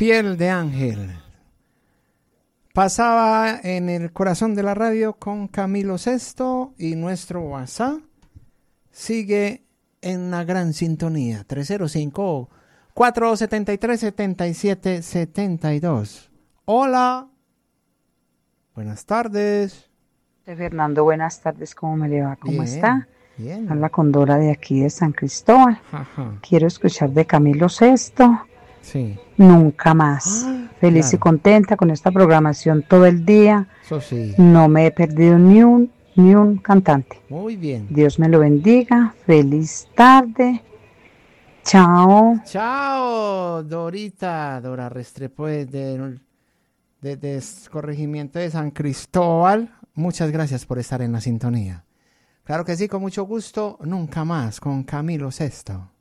Piel de Ángel. Pasaba en el corazón de la radio con Camilo Sesto y nuestro WhatsApp sigue en una gran sintonía. 305-473-7772. Hola. Buenas tardes. Fernando, buenas tardes. ¿Cómo me le va? ¿Cómo Bien, está? bien. Habla con Dora de aquí de San Cristóbal. Ajá. Quiero escuchar de Camilo Sesto. Sí. Nunca más. Feliz Claro. y contenta con esta programación todo el día. Eso sí. No me he perdido ni un cantante. Muy bien. Dios me lo bendiga. Feliz tarde. Chao. Chao, Dorita. Dora Restrepo de Corregimiento de San Cristóbal. Muchas gracias por estar en la sintonía. Claro que sí, con mucho gusto. Nunca más con Camilo Sesto.